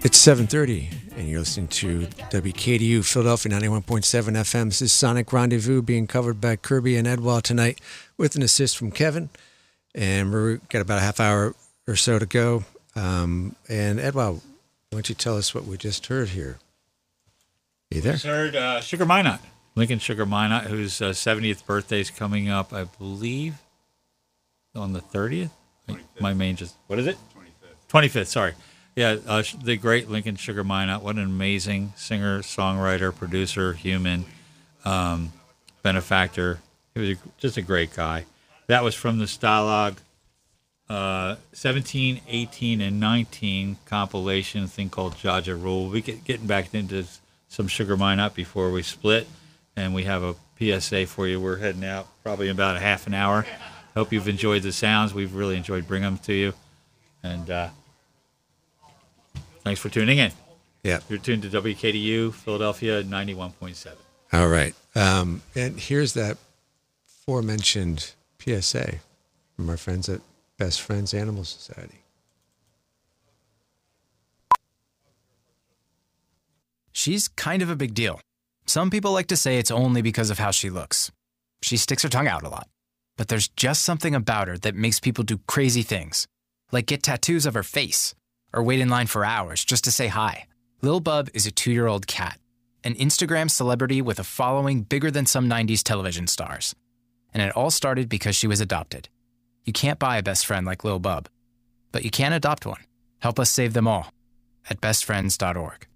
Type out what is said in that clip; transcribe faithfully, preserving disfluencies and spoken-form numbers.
It's seven thirty, and you're listening to W K D U Philadelphia ninety-one point seven F M. This is Sonic Rendezvous being covered by Kirby and Edwall tonight with an assist from Kevin. And we've got about a half hour or so to go. Um, and Edwall, why don't you tell us what we just heard here? Are you there? We just heard uh, Sugar Minot, Lincoln Sugar Minot, whose uh, seventieth birthday is coming up, I believe, on the thirtieth? twenty-fifth. My main just, what is it? twenty-fifth. twenty-fifth, sorry. Yeah, uh, the great Lincoln Sugar Minot. What an amazing singer, songwriter, producer, human, um, benefactor. He was a, just a great guy. That was from the Stalag uh, seventeen, eighteen, and nineteen compilation thing called Jaja Rule. We get getting back into some Sugar Minot before we split, and we have a P S A for you. We're heading out probably in about a half an hour. Hope you've enjoyed the sounds. We've really enjoyed bringing them to you, and uh, thanks for tuning in. Yeah. You're tuned to W K D U, Philadelphia, ninety-one point seven. All right. Um, and here's that aforementioned P S A from our friends at Best Friends Animal Society. She's kind of a big deal. Some people like to say it's only because of how she looks. She sticks her tongue out a lot. But there's just something about her that makes people do crazy things, like get tattoos of her face, or wait in line for hours just to say hi. Lil Bub is a two-year-old cat, an Instagram celebrity with a following bigger than some nineties television stars. And it all started because she was adopted. You can't buy a best friend like Lil Bub, but you can adopt one. Help us save them all at best friends dot org.